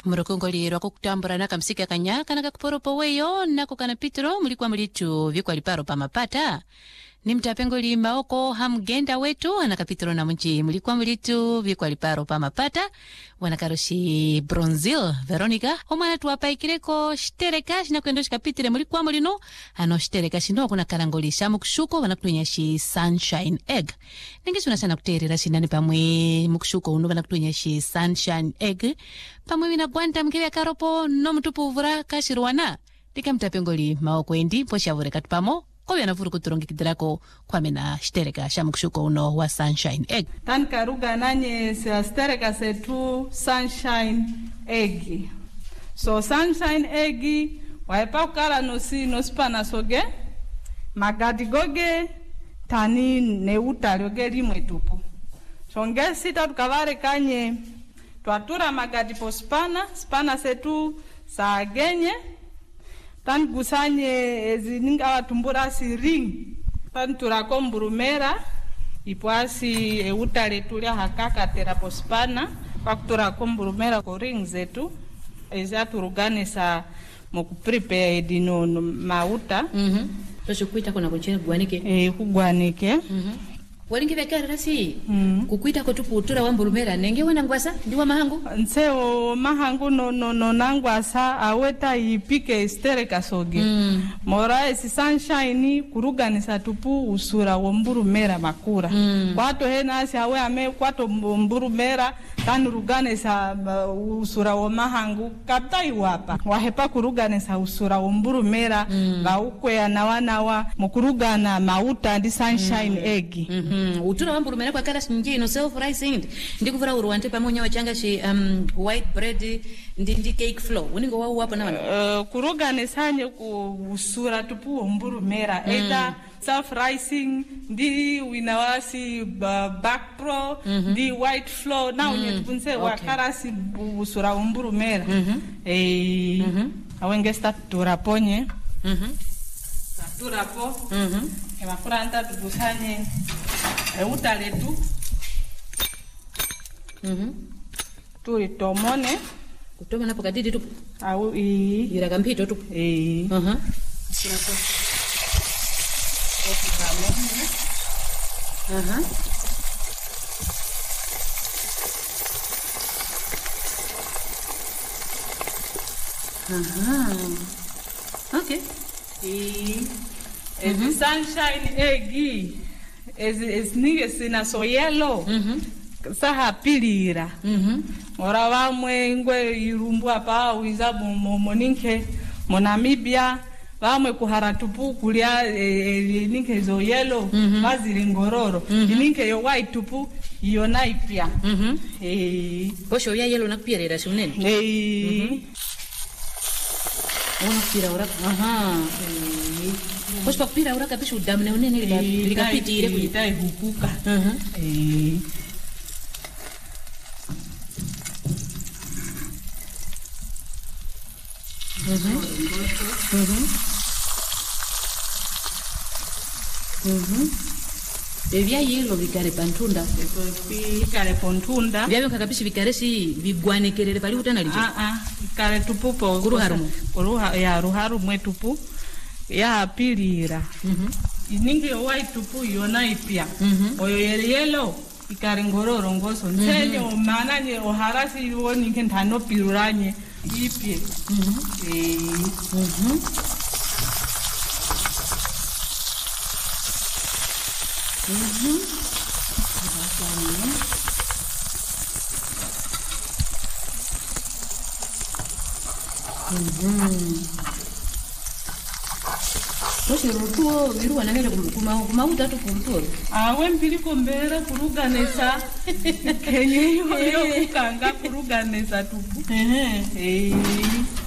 Murokongolirwa kukutambura na kamsika kanyaka na kakuporopo weyo nako kana Petro mulikuwa mulitu vikwa liparo pa mapata. Ni mtapengo li maoko hamgenda wetu anakapitro na mchi mulikuwa mulitu vikwa liparo pa mapata. Wanakaroshi Bronzil Veronica omwana tuwapa ikireko shtereka shina kuendoshi kapitire mulikuwa mulino ano shtereka shino kuna karangolisha mukushuko wanakutunyashi Sunshine Egg. Ningisu nasana kuterera shinani pamwe mukushuko unu wanakutunyashi Sunshine Egg pamwe wina gwanta mkebe karopo no mtupu uvura kashirwana dika mtapengo li maoko endi posha vure katupamo kwa yanavuru kuturongi kidirako kwa mena shtereka shamukushuko uno wa Sunshine Egg. Tan karuga nanye shtereka setu Sunshine Egg. So Sunshine Egg waepa kukala nospana soge magadi goge tani neuta lioge limwe tupu. So nge sita tukavare kanye tuatura magadi po spana setu sa genye tan gusanye zininga watumbura si ring tan turako mburumera ipoasi utale tulia hakaka terapospana kwa turako mburumera ko ring zetu eza turugane sa moku prepare dino mauta Tosho kuita kuna kuchena kugwanike kugwanike walingi bekara rasi kukuita ko tuputura wa mburumera nenge wana ngwasa ndiwa mahangu nseo mahangu no nangwasa aweta ipike stereka soge mora esi Sunshine kuruganisa tupu usura wa mburumera makura kwato hena asi awe ame kwato mburumera tanu ruganisa usura wa mahangu kaptai wapa wahepa kuruganisa usura wa mburumera ba ukwea na wanawa mukurugana mauta ndi Sunshine Egg utura wa mburumera kwa kara njino self rising ndikuvura uruwante pamoja wachanga shi white bread ndi cake flour uningo wao hapa na wana kuruganisanye ku usura tupu mburumera either self rising ndi winawasi back pro ndi white flour na unyetukunse wakarasi usura mburumera awenge start turaponye turapo emafuranta tugusanye utaletu turi tomone kutoma napo kadidi tupu au iraga mpito tupu sirato okay Sunshine Egg is nige sina so yellow saha pilira ora vamwe ngwe irumbu apa uiza moninke monamibia vamwe kuhara tupu kulia ninke zo yellow maziri ngororo ninke yo white tupu iyo naipia posho ya yellow nakupierera shunene ona pira ora Pois pa pira ora kapishu damne unene likapitire kuitai hukuka Vya yelo vikare pantunda vikare pontunda vya kakapishi vikare si vigwanekerere pali utana licho vikare tupupo ruharu mwetupu ya pilira iningi white tupu yona ipia oyo yelo ikari ngororo ngoso nsenyo mana nye oharasi woni nkentano piruranye ipie Poshi rutuo viruwa na hele kumauta tu kumtuo awe mpili kombera kuruganesa kenye yo kukanga kuruganesa tupu